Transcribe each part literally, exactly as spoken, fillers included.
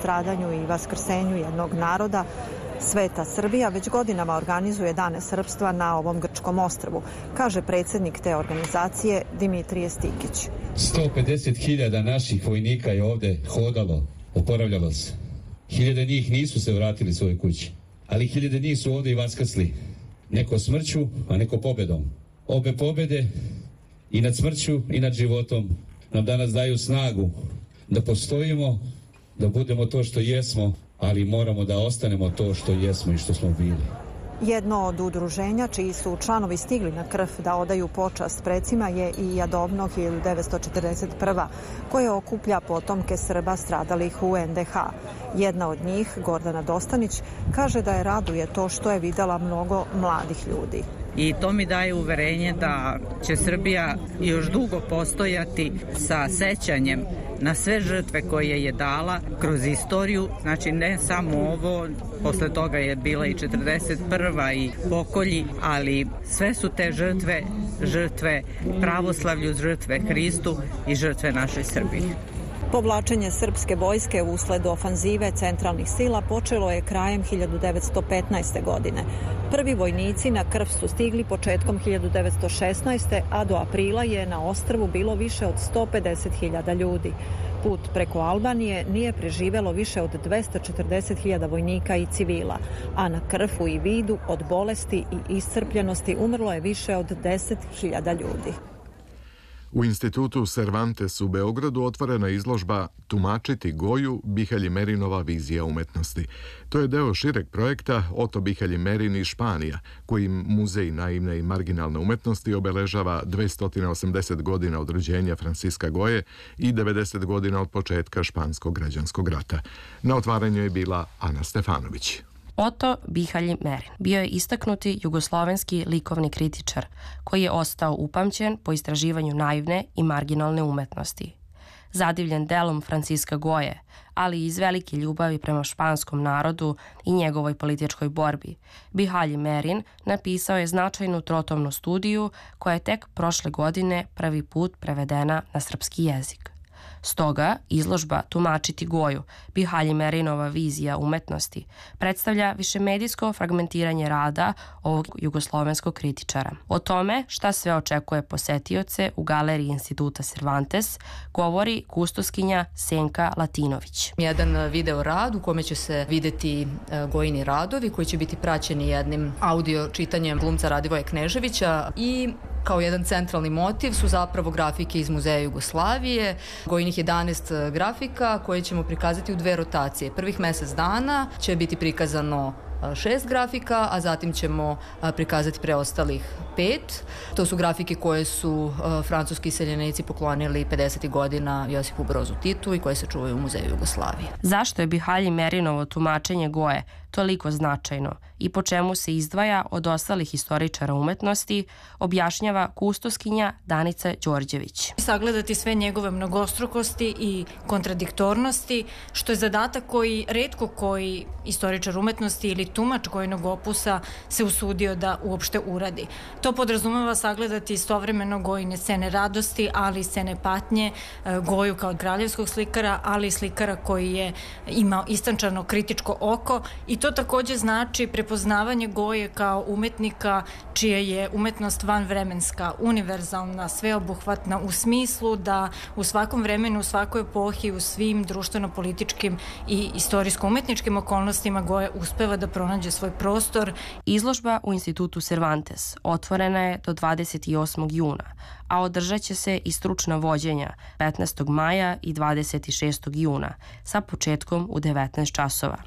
stradanju i vaskrsenju jednog naroda, Sveta Srbija već godinama organizuje Dane srpstva na ovom grčkom ostrvu, kaže predsjednik te organizacije Dimitrije Stikić. sto pedeset hiljada naših vojnika je ovde hodalo, oporavljalo se. Hiljade njih nisu se vratili svojoj kući, ali hiljade njih su ovde i vaskrsli. Neko smrću, a neko pobedom. Obe pobede i nad smrću i nad životom nam danas daju snagu da postojimo, da budemo to što jesmo, ali moramo da ostanemo to što jesmo i što smo bili. Jedno od udruženja čiji su članovi stigli na Krf da odaju počast precima je i Jadovno hiljadu devetsto četrdeset prva. koje okuplja potomke Srba stradalih u en de ha. Jedna od njih, Gordana Dostanić, kaže da je raduje to što je videla mnogo mladih ljudi. I to mi daje uverenje da će Srbija još dugo postojati sa sećanjem na sve žrtve koje je dala kroz istoriju. Znači ne samo ovo, posle toga je bila i četrdeset prva i pokolji, ali sve su te žrtve, žrtve pravoslavlju, žrtve Hristu i žrtve našoj Srbiji. Povlačenje srpske vojske usled ofanzive centralnih sila počelo je krajem hiljadu devetsto petnaeste. godine. Prvi vojnici na Krf su stigli početkom hiljadu devetsto šesnaeste. a do aprila je na ostrvu bilo više od sto pedeset hiljada ljudi. Put preko Albanije nije preživelo više od dvesta četrdeset hiljada vojnika i civila, a na Krfu i Vidu od bolesti i iscrpljenosti umrlo je više od deset hiljada ljudi. U institutu Cervantes u Beogradu otvorena izložba Tumačiti Goju, Bihalji Merinova vizija umetnosti. To je deo šireg projekta Oto Bihalji Merin i Španija, kojim Muzej naivne i marginalne umetnosti obeležava dvesta osamdeset godina od rođenja Franciska Goje i devedeset godina od početka Španskog građanskog rata. Na otvaranju je bila Ana Stefanović. Oto Bihalji Merin bio je istaknuti jugoslovenski likovni kritičar koji je ostao upamćen po istraživanju naivne i marginalne umetnosti. Zadivljen delom Franciska Goje, ali i iz velike ljubavi prema španskom narodu i njegovoj političkoj borbi, Bihalji Merin napisao je značajnu trotomnu studiju koja je tek prošle godine prvi put prevedena na srpski jezik. Stoga, izložba Tumačiti Goju, Bihalji Merinova vizija umetnosti, predstavlja višemedijsko fragmentiranje rada ovog jugoslovenskog kritičara. O tome šta sve očekuje posetioce u galeriji Instituta Cervantes govori kustoskinja Senka Latinović. Jedan video rad u kome će se videti Gojini radovi koji će biti praćeni jednim audio čitanjem glumca Radivoja Kneževića i kao jedan centralni motiv su zapravo grafike iz Muzeja Jugoslavije, Gojinih jedanaest grafika koje ćemo prikazati u dve rotacije. Prvih mesec dana će biti prikazano šest grafika, a zatim ćemo prikazati preostalih pet. To su grafike koje su francuski iseljenici poklonili pedesetih godina Josipu Brozu Titu i koje se čuvaju u Muzeju Jugoslavije. Zašto je Bihalji Merinovo tumačenje Goje toliko značajno i po čemu se izdvaja od ostalih historičara umetnosti, objašnjava kustoskinja Danica Đorđević. Sagledati sve njegove mnogostrukosti i kontradiktornosti, što je zadatak koji retko koji historičar umetnosti ili tumač Gojinog opusa se usudio da uopšte uradi. To podrazumeva sagledati istovremeno Gojine scene radosti, ali i scene patnje, Goju kao kraljevskog slikara, ali i slikara koji je imao istančano kritičko oko i to takođe znači prepoznavanje Goje kao umetnika čija je umetnost vanvremenska, univerzalna, sveobuhvatna u smislu da u svakom vremenu, u svakoj epohi, u svim društveno-političkim i istorijsko-umetničkim okolnostima Goja uspeva da pronađe svoj prostor. Izložba u Institutu Cervantes otvorena je do dvadeset osmog juna, a održat će se i stručna vođenja petnaestog maja i dvadeset šestog juna sa početkom u devetnaest časova.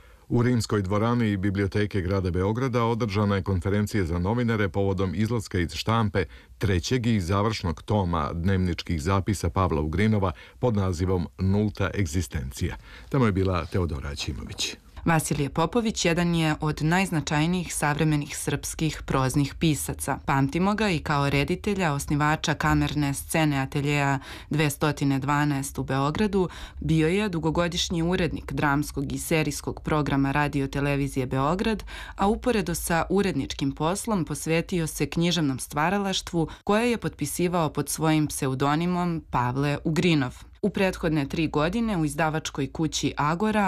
U Rimskoj dvorani Biblioteke grada Beograda održana je konferencija za novinare povodom izlaska iz štampe trećeg i završnog toma dnevničkih zapisa Pavla Ugrinova pod nazivom Nulta egzistencija. Tamo je bila Teodora Ćimović. Vasilije Popović jedan je od najznačajnijih savremenih srpskih proznih pisaca. Pamtimo ga i kao reditelja, osnivača kamerne scene ateljeja dvesta dvanaest u Beogradu, bio je dugogodišnji urednik dramskog i serijskog programa Radio televizije Beograd, a uporedo sa uredničkim poslom posvetio se književnom stvaralaštvu koje je potpisivao pod svojim pseudonimom Pavle Ugrinov. U prethodne tri godine u izdavačkoj kući Agora